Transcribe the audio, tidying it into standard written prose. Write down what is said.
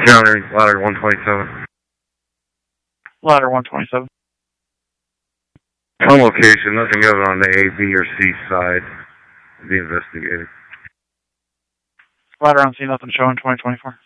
County, ladder 127. Ladder 127. On location, nothing other on the A, B, or C side to be investigated. Ladder on scene, nothing showing 2024.